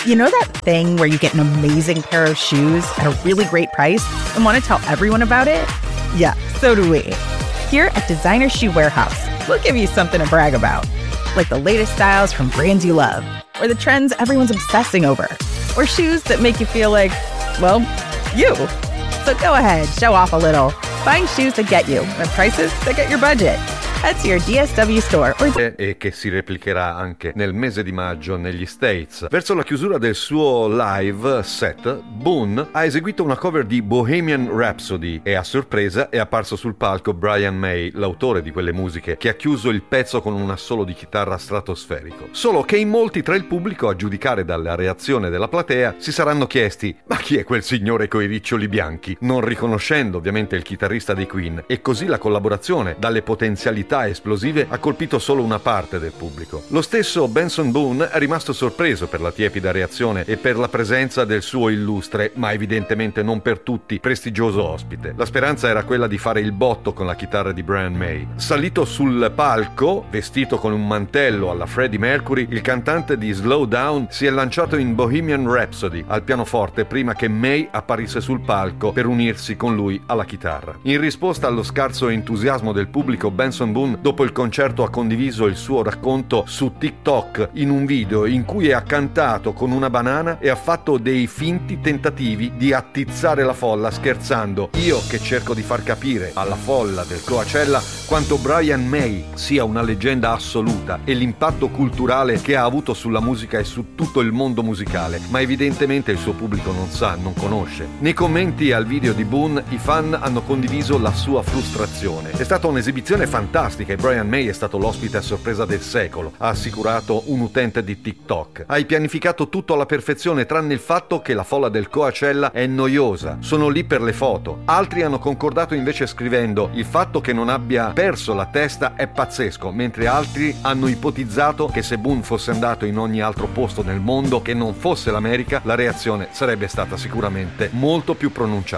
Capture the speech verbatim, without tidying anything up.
You know that thing where you get an amazing pair of shoes at a really great price and want to tell everyone about it? Yeah, so do we. Here at Designer Shoe Warehouse, we'll give you something to brag about, like the latest styles from brands you love, or the trends everyone's obsessing over, or shoes that make you feel like, well, you. So go ahead, show off a little. Find shoes that get you at prices that get your budget. Head to your D S W store or... e che si replicherà anche nel mese di maggio negli States. Verso la chiusura del suo live set, Boone ha eseguito una cover di Bohemian Rhapsody e a sorpresa è apparso sul palco Brian May, l'autore di quelle musiche, che ha chiuso il pezzo con un assolo di chitarra stratosferico. Solo che in molti tra il pubblico, a giudicare dalla reazione della platea, si saranno chiesti: ma chi è quel signore coi riccioli bianchi? Non riconoscendo ovviamente il chitarrista dei Queen, e così la collaborazione, dalle potenzialità esplosive, ha colpito solo una parte del pubblico. Lo stesso Benson Boone è rimasto sorpreso per la tiepida reazione e per la presenza del suo illustre, ma evidentemente non per tutti, prestigioso ospite. La speranza era quella di fare il botto con la chitarra di Brian May. Salito sul palco, vestito con un mantello alla Freddie Mercury, il cantante di Slow Down si è lanciato in Bohemian Rhapsody al pianoforte prima che May apparisse sul palco per unirsi con lui alla chitarra. In risposta allo scarso entusiasmo del pubblico, Benson Boone dopo il concerto ha condiviso il suo racconto su TikTok in un video in cui ha cantato con una banana e ha fatto dei finti tentativi di attizzare la folla scherzando: io che cerco di far capire alla folla del Coachella quanto Brian May sia una leggenda assoluta e l'impatto culturale che ha avuto sulla musica e su tutto il mondo musicale, ma evidentemente il suo pubblico non sa, non conosce. Nei commenti al video di Boone i fan hanno condiviso la sua frustrazione. È stata un'esibizione fantastica e Brian May è stato l'ospite a sorpresa del secolo, ha assicurato un utente di TikTok. Hai pianificato tutto alla perfezione tranne il fatto che la folla del Coachella è noiosa, sono lì per le foto. Altri hanno concordato invece scrivendo: il fatto che non abbia perso la testa è pazzesco, mentre altri hanno ipotizzato che se Boone fosse andato in ogni altro posto nel mondo che non fosse l'America, la reazione sarebbe stata sicuramente molto più pronunciata.